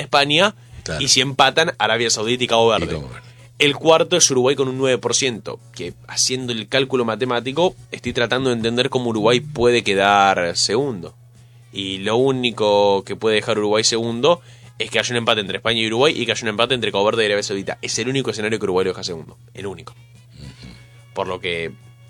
España, Claro. y si empatan, Arabia Saudita y Cabo Verde. El cuarto es Uruguay con un 9%, que haciendo el cálculo matemático, estoy tratando de entender cómo Uruguay puede quedar segundo. Y lo único que puede dejar Uruguay segundo es que haya un empate entre España y Uruguay y que haya un empate entre Cabo Verde y Arabia Saudita. Es el único escenario que Uruguay lo deja segundo. El único. Por lo que...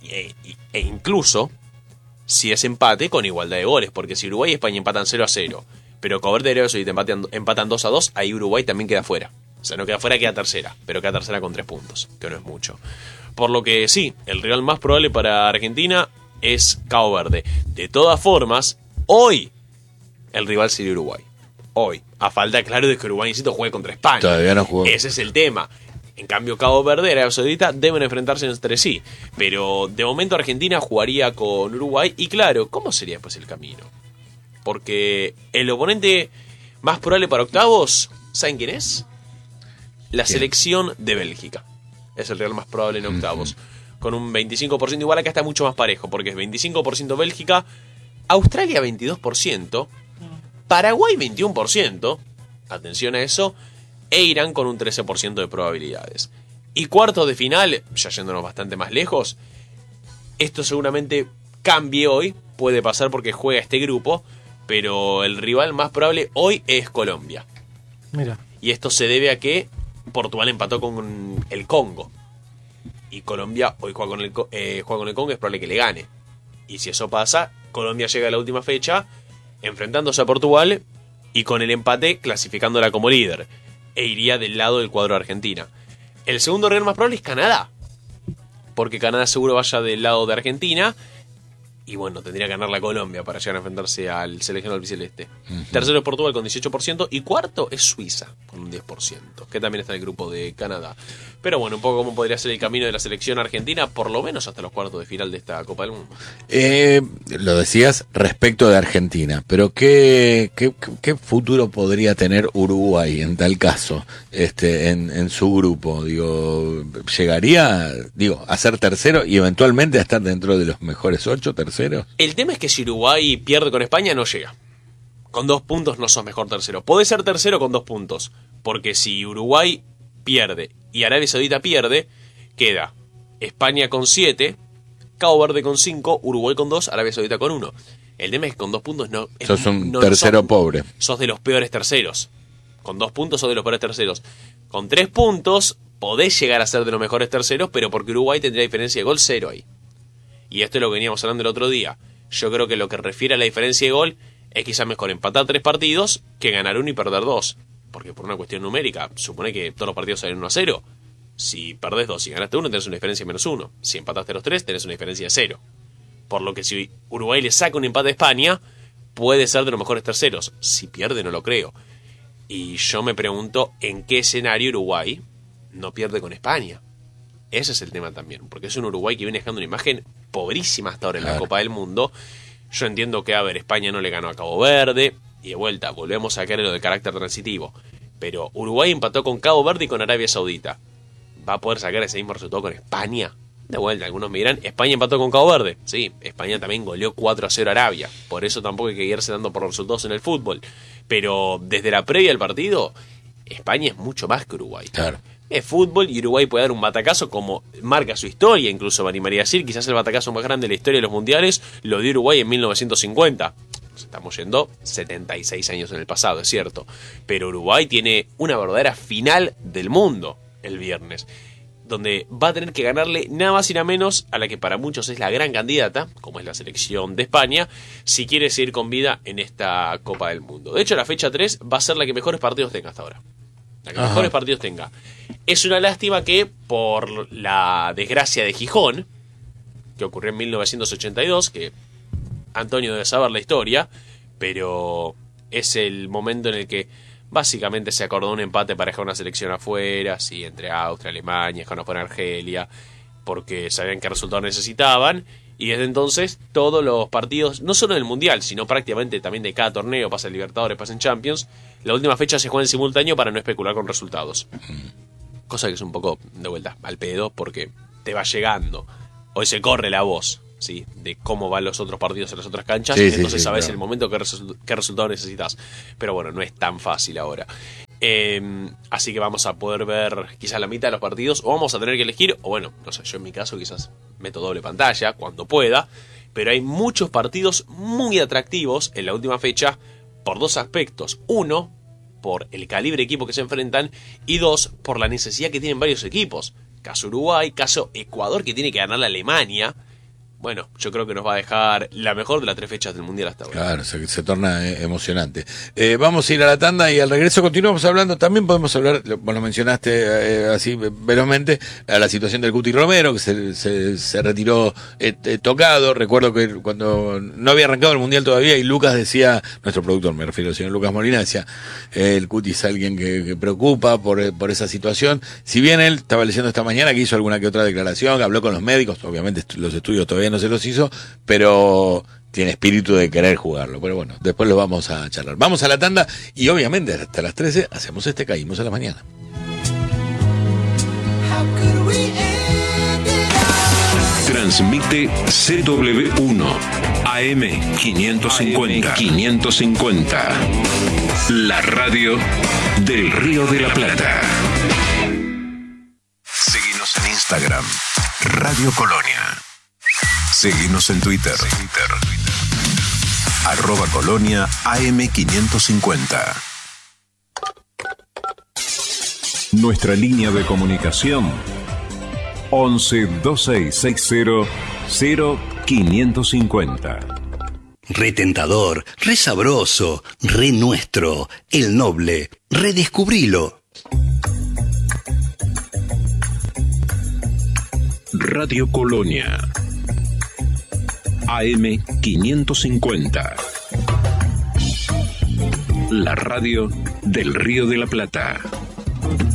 E incluso, si es empate, con igualdad de goles. Porque si Uruguay y España empatan 0-0, pero Cabo Verde y Arabia Saudita empatan 2-2, ahí Uruguay también queda fuera. O sea, no queda fuera, queda tercera. Pero queda tercera con 3 puntos, que no es mucho. Por lo que sí, el rival más probable para Argentina es Cabo Verde. De todas formas, hoy el rival sería Uruguay. Hoy. A falta, claro, de que Uruguay, insisto, juegue contra España. Todavía no jugó. Ese es el tema. En cambio, Cabo Verde y Arabia Saudita deben enfrentarse entre sí. Pero de momento Argentina jugaría con Uruguay. Y claro, ¿cómo sería después el camino? Porque el oponente más probable para octavos, ¿saben quién es? La selección de Bélgica. Es el rival más probable en octavos. Con un 25%, igual acá está mucho más parejo, porque es 25% Bélgica, Australia 22%, Paraguay 21%, atención a eso, e Irán con un 13% de probabilidades. Y cuartos de final, ya yéndonos bastante más lejos, esto seguramente cambie hoy, puede pasar porque juega este grupo, pero el rival más probable hoy es Colombia. Mira. Y esto se debe a que Portugal empató con el Congo. Y Colombia hoy juega con el Congo, es probable que le gane. Y si eso pasa, Colombia llega a la última fecha enfrentándose a Portugal y con el empate clasificándola como líder. E iría del lado del cuadro de Argentina. El segundo rival más probable es Canadá. Porque Canadá seguro vaya del lado de Argentina. Y bueno, tendría que ganar la Colombia para llegar a enfrentarse al seleccionado albiceleste. Tercero es Portugal con 18%. Y cuarto es Suiza con un 10%. Que también está en el grupo de Canadá. Pero bueno, un poco cómo podría ser el camino de la selección argentina. Por lo menos hasta los cuartos de final de esta Copa del Mundo. Lo decías respecto de Argentina. Pero ¿qué futuro podría tener Uruguay en tal caso? En su grupo. Digo, ¿llegaría a ser tercero y eventualmente a estar dentro de los mejores 8 terceros? El tema es que si Uruguay pierde con España, no llega. Con 2 puntos no sos mejor tercero. Podés ser tercero con 2 puntos. Porque si Uruguay pierde y Arabia Saudita pierde, queda España con 7, Cabo Verde con 5, Uruguay con 2, Arabia Saudita con 1. El tema es que con 2 puntos no... Sos un tercero pobre. Sos de los peores terceros. Con 2 puntos sos de los peores terceros. Con 3 puntos podés llegar a ser de los mejores terceros, pero porque Uruguay tendría diferencia de gol 0 ahí. Y esto es lo que veníamos hablando el otro día. Yo creo que lo que refiere a la diferencia de gol es quizás mejor empatar 3 partidos que ganar 1 y perder 2. Porque por una cuestión numérica, supone que todos los partidos salen 1-0. Si perdés 2 y ganaste 1, tenés una diferencia de -1. Si empataste los 3, tenés una diferencia de 0. Por lo que si Uruguay le saca un empate a España, puede ser de los mejores terceros. Si pierde, no lo creo. Y yo me pregunto en qué escenario Uruguay no pierde con España. Ese es el tema también, porque es un Uruguay que viene dejando una imagen pobrísima hasta ahora en la Copa del Mundo. Yo entiendo que, España no le ganó a Cabo Verde, y de vuelta, volvemos a caer en lo de carácter transitivo. Pero Uruguay empató con Cabo Verde y con Arabia Saudita. ¿Va a poder sacar ese mismo resultado con España? De vuelta, algunos me dirán, España empató con Cabo Verde. Sí, España también goleó 4-0 a Arabia. Por eso tampoco hay que irse dando por los resultados en el fútbol. Pero desde la previa del partido, España es mucho más que Uruguay. Claro. Es fútbol y Uruguay puede dar un batacazo como marca su historia, incluso me animaría a decir, quizás el batacazo más grande de la historia de los mundiales lo dio Uruguay en 1950. Estamos yendo 76 años en el pasado, es cierto. Pero Uruguay tiene una verdadera final del mundo el viernes, donde va a tener que ganarle nada más y nada menos a la que para muchos es la gran candidata, como es la selección de España, si quiere seguir con vida en esta Copa del Mundo. De hecho, la fecha 3 va a ser la que mejores partidos tenga hasta ahora. La que mejores partidos tenga. Es una lástima que, por la desgracia de Gijón, que ocurrió en 1982, que Antonio debe saber la historia, pero es el momento en el que básicamente se acordó un empate para dejar una selección afuera, sí, entre Austria, Alemania, dejaron afuera Argelia, porque sabían qué resultado necesitaban, y desde entonces todos los partidos, no solo del Mundial, sino prácticamente también de cada torneo, pasa en Libertadores, pasa en Champions, la última fecha se juega en simultáneo para no especular con resultados. Cosa que es un poco, de vuelta, al pedo, porque te va llegando. Hoy se corre la voz, ¿sí?, de cómo van los otros partidos en las otras canchas, entonces sabes el momento qué resultado necesitas. Pero bueno, no es tan fácil ahora. Así que vamos a poder ver quizás la mitad de los partidos, o vamos a tener que elegir, o bueno, no sé, yo en mi caso quizás meto doble pantalla cuando pueda, pero hay muchos partidos muy atractivos en la última fecha por dos aspectos. Uno, por el calibre de equipo que se enfrentan, y dos, por la necesidad que tienen varios equipos. Caso Uruguay, caso Ecuador, que tiene que ganar la Alemania. Bueno, yo creo que nos va a dejar la mejor de las 3 fechas del Mundial hasta ahora. Claro, se torna emocionante. Vamos a ir a la tanda y al regreso continuamos hablando. También podemos hablar, vos lo mencionaste así velozmente, a la situación del Cuti Romero, que se retiró tocado. Recuerdo que cuando no había arrancado el Mundial todavía, y Lucas decía, nuestro productor, me refiero al señor Lucas Molina, decía, el Cuti es alguien que preocupa por esa situación. Si bien él estaba leyendo esta mañana que hizo alguna que otra declaración, habló con los médicos, obviamente los estudios todavía no se los hizo, pero tiene espíritu de querer jugarlo. Pero bueno, después lo vamos a charlar. Vamos a la tanda y obviamente hasta las 13 hacemos Caímos a la mañana. Transmite CW1 AM 550. La radio del Río de la Plata. Seguinos en Instagram, Radio Colonia. Seguinos en Twitter. @Colonia AM550. Nuestra línea de comunicación 11 2660 0550. Retentador, re sabroso, re nuestro, el noble, redescubrilo. Radio Colonia AM550. La radio del Río de la Plata.